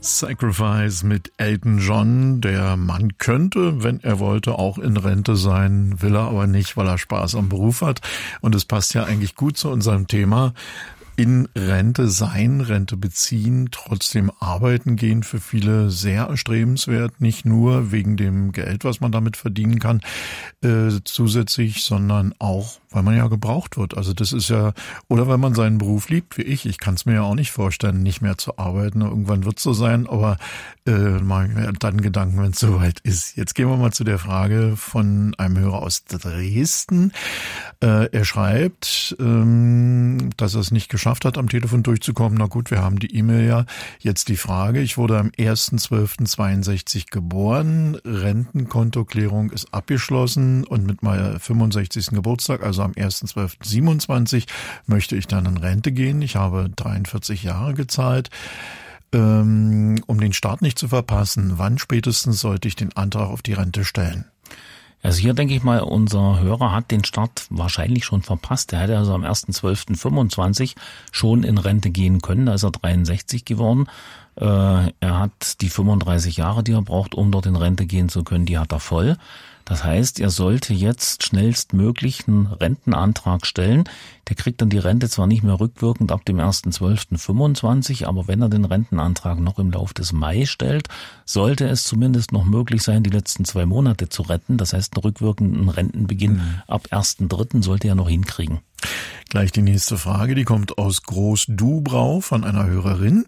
Sacrifice mit Elton John. Der Mann könnte, wenn er wollte, auch in Rente sein, will er aber nicht, weil er Spaß am Beruf hat. Und es passt ja eigentlich gut zu unserem Thema. In Rente sein, Rente beziehen, trotzdem arbeiten gehen, für viele sehr erstrebenswert, nicht nur wegen dem Geld, was man damit verdienen kann, zusätzlich, sondern auch, weil man ja gebraucht wird. Also das ist ja, oder weil man seinen Beruf liebt, wie ich kann es mir ja auch nicht vorstellen, nicht mehr zu arbeiten. Irgendwann wird es so sein, aber mache ich mir dann Gedanken, wenn es soweit ist. Jetzt gehen wir mal zu der Frage von einem Hörer aus Dresden. Er schreibt, dass er es nicht geschafft hat, am Telefon durchzukommen. Na gut, wir haben die E-Mail ja. Jetzt die Frage. Ich wurde am 1.12.62 geboren. Rentenkontoklärung ist abgeschlossen und mit meinem 65. Geburtstag, also am 1.12.27, möchte ich dann in Rente gehen. Ich habe 43 Jahre gezahlt. Um den Start nicht zu verpassen, wann spätestens sollte ich den Antrag auf die Rente stellen? Also hier denke ich mal, unser Hörer hat den Start wahrscheinlich schon verpasst. Er hätte also am 1.12.25 schon in Rente gehen können, da ist er 63 geworden. Er hat die 35 Jahre, die er braucht, um dort in Rente gehen zu können, die hat er voll. Das heißt, er sollte jetzt schnellstmöglich einen Rentenantrag stellen. Der kriegt dann die Rente zwar nicht mehr rückwirkend ab dem 1.12.25, aber wenn er den Rentenantrag noch im Lauf des Mai stellt, sollte es zumindest noch möglich sein, die letzten 2 Monate zu retten. Das heißt, einen rückwirkenden Rentenbeginn ab 1.3. sollte er noch hinkriegen. Gleich die nächste Frage, die kommt aus Groß-Dubrau von einer Hörerin,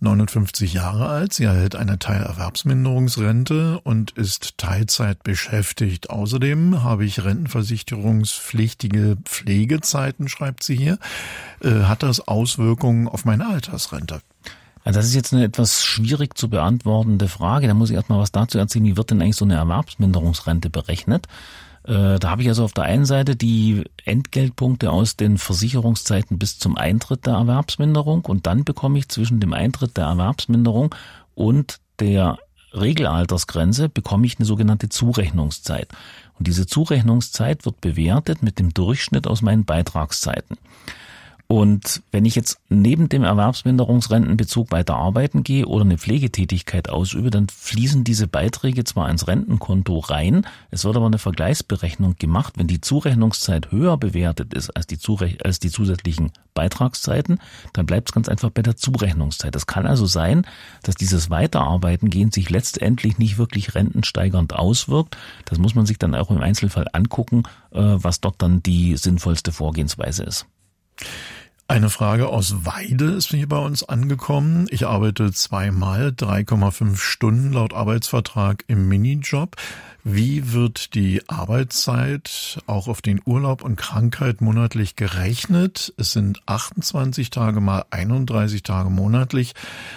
59 Jahre alt. Sie erhält eine Teilerwerbsminderungsrente und ist Teilzeit beschäftigt. Außerdem habe ich rentenversicherungspflichtige Pflegezeiten, schreibt sie hier. Hat das Auswirkungen auf meine Altersrente? Ja, das ist jetzt eine etwas schwierig zu beantwortende Frage. Da muss ich erstmal was dazu erzählen. Wie wird denn eigentlich so eine Erwerbsminderungsrente berechnet? Da habe ich also auf der einen Seite die Entgeltpunkte aus den Versicherungszeiten bis zum Eintritt der Erwerbsminderung und dann bekomme ich zwischen dem Eintritt der Erwerbsminderung und der Regelaltersgrenze bekomme ich eine sogenannte Zurechnungszeit. Und diese Zurechnungszeit wird bewertet mit dem Durchschnitt aus meinen Beitragszeiten. Und wenn ich jetzt neben dem Erwerbsminderungsrentenbezug weiter arbeiten gehe oder eine Pflegetätigkeit ausübe, dann fließen diese Beiträge zwar ins Rentenkonto rein, es wird aber eine Vergleichsberechnung gemacht. Wenn die Zurechnungszeit höher bewertet ist als die zusätzlichen Beitragszeiten, dann bleibt es ganz einfach bei der Zurechnungszeit. Es kann also sein, dass dieses Weiterarbeiten gehen sich letztendlich nicht wirklich rentensteigernd auswirkt. Das muss man sich dann auch im Einzelfall angucken, was dort dann die sinnvollste Vorgehensweise ist. Eine Frage aus Weide ist hier bei uns angekommen. Ich arbeite 2-mal 3,5 Stunden laut Arbeitsvertrag im Minijob. Wie wird die Arbeitszeit auch auf den Urlaub und Krankheit monatlich gerechnet? Es sind 28 Tage mal 31 Tage monatlich.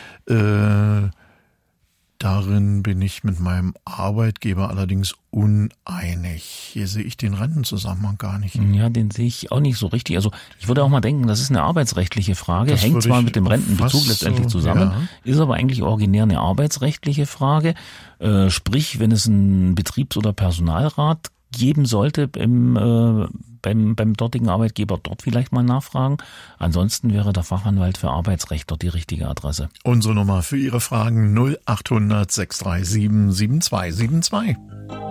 Darin bin ich mit meinem Arbeitgeber allerdings uneinig. Hier sehe ich den Rentenzusammenhang gar nicht. Ja, den sehe ich auch nicht so richtig. Also ich würde auch mal denken, das ist eine arbeitsrechtliche Frage, das hängt zwar mit dem Rentenbezug letztendlich zusammen, ja, ist aber eigentlich originär eine arbeitsrechtliche Frage. Sprich, wenn es einen Betriebs- oder Personalrat geben sollte beim dortigen Arbeitgeber, dort vielleicht mal nachfragen. Ansonsten wäre der Fachanwalt für Arbeitsrecht dort die richtige Adresse. Unsere Nummer für Ihre Fragen 0800 637 7272.